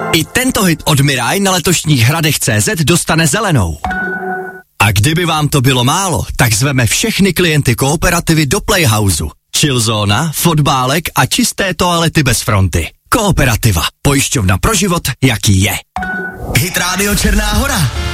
I tento hit od Mirai na letošních Hradech.cz dostane zelenou. A kdyby vám to bylo málo, tak zveme všechny klienty Kooperativy do Playhouseu. Chillzóna, fotbálek a čisté toalety bez fronty. Kooperativa. Pojišťovna pro život, jaký je. Hit Radio Černá Hora.